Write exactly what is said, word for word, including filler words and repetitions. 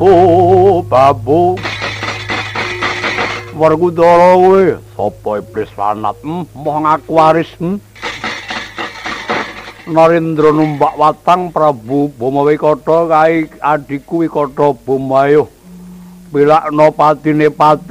Oh, babu. Werkudara kowe sapa iblis lanat? Hmm, moh ngaku waris. Hmm? Narendra numpak watang Prabu Boma Wikata kae adhiku Wikata Bomayuh. Pilakno patine pati